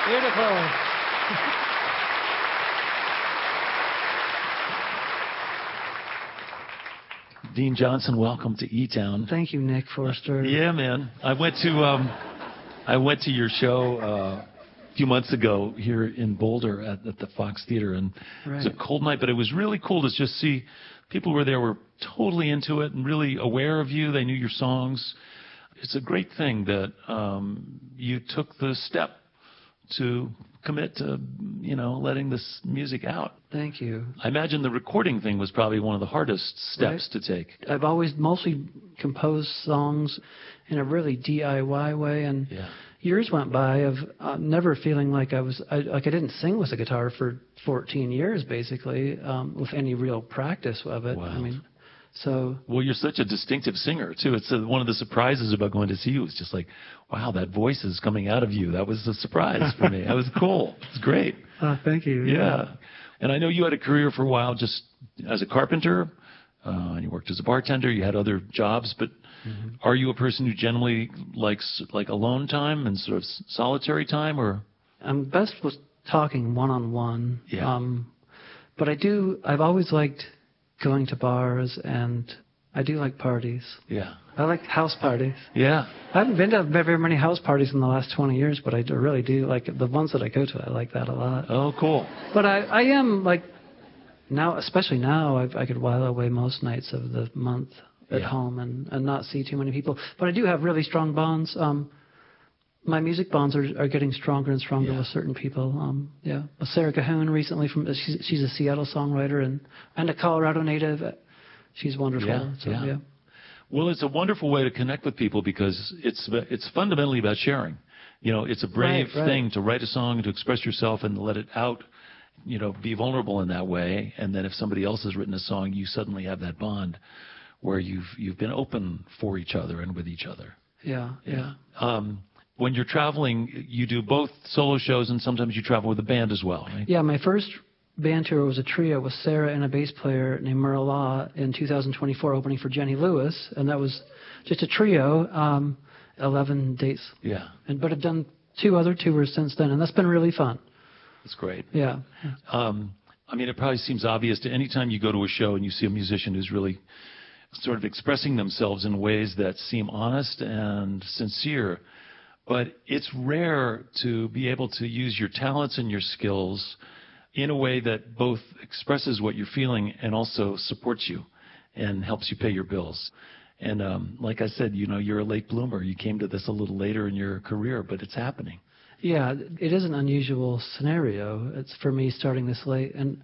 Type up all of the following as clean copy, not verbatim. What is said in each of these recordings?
Beautiful. Dean Johnson, welcome to E-Town. Thank you, Nick Forster. Yeah, man. I went to your show a few months ago here in Boulder at the Fox Theater, and It was a cold night, but it was really cool to just see people who were there were totally into it and really aware of you. They knew your songs. It's a great thing that you took the step to commit to, letting this music out. Thank you. I imagine the recording thing was probably one of the hardest steps to take. I've always mostly composed songs in a really DIY way, and years went by of never feeling like I didn't sing with a guitar for 14 years, basically, with any real practice of it. Wow. I mean, Well, you're such a distinctive singer, too. It's one of the surprises about going to see you. It's just like, wow, that voice is coming out of you. That was a surprise for me. That was cool. It's great. Thank you. Yeah. And I know you had a career for a while just as a carpenter, and you worked as a bartender. You had other jobs, but are you a person who generally likes like alone time and sort of solitary time, or? I'm best with talking one-on-one. Yeah. But I've always liked going to bars, and I do like parties. Yeah. I like house parties. Yeah. I haven't been to very many house parties in the last 20 years, but I really do like the ones that I go to. I like that a lot. Oh, cool. But I am like now, especially now, I could while away most nights of the month at home and not see too many people. But I do have really strong bonds. My music bonds are getting stronger and stronger with certain people. With Sarah Cahoon recently, she's a Seattle songwriter and a Colorado native. She's wonderful. Yeah. Well, it's a wonderful way to connect with people because it's fundamentally about sharing. It's a brave thing to write a song, to express yourself and let it out, be vulnerable in that way. And then if somebody else has written a song, you suddenly have that bond where you've been open for each other and with each other. Yeah. When you're traveling, you do both solo shows and sometimes you travel with a band as well, right? Yeah, my first band tour was a trio with Sarah and a bass player named Merle Law in 2024, opening for Jenny Lewis, and that was just a trio, 11 dates. Yeah. But I've done 2 other tours since then, and that's been really fun. That's great. Yeah. It probably seems obvious to any time you go to a show and you see a musician who's really sort of expressing themselves in ways that seem honest and sincere. But it's rare to be able to use your talents and your skills in a way that both expresses what you're feeling and also supports you and helps you pay your bills. And like I said, you're a late bloomer. You came to this a little later in your career, but it's happening. Yeah, it is an unusual scenario. It's for me starting this late. And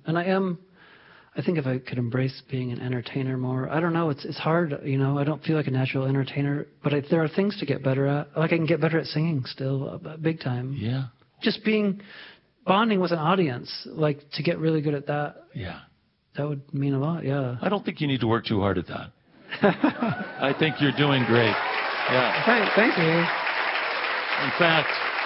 I think if I could embrace being an entertainer more, I don't know, it's hard, I don't feel like a natural entertainer, but there are things to get better at. Like I can get better at singing still, big time. Yeah. Just bonding with an audience, like to get really good at that. Yeah. That would mean a lot, yeah. I don't think you need to work too hard at that. I think you're doing great. Yeah. Thank you. In fact,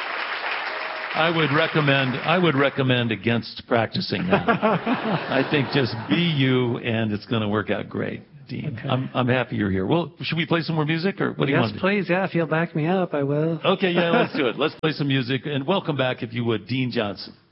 I would recommend against practicing that. I think just be you, and it's going to work out great, Dean. Okay. I'm happy you're here. Well, should we play some more music, or what do you want to do? Yes, please. Yeah, if you'll back me up, I will. Okay, yeah, let's do it. Let's play some music, and welcome back, if you would, Dean Johnson.